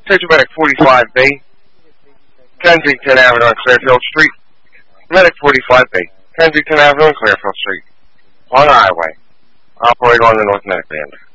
Attention Medic 45B, Kensington Avenue on Clearfield Street. Medic 45B, Kensington Avenue on Clearfield Street. On the highway. Operate on the North Medic Band.